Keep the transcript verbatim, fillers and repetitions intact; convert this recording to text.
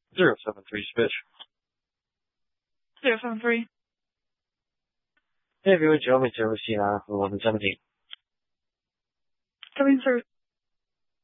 Zero seven three Spitch. Zero seven three. Hey, everyone, Joe, zero C nine for eleven seventeen. Coming through.